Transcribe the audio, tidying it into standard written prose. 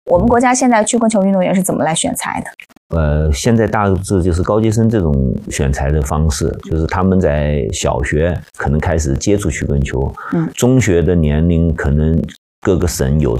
我们国家现在曲棍球运动员是怎么来选材的？ 现在大致就是高阶生这种选材的方式，就是他们在小学可能开始接触曲棍球，中学的年龄可能各个省有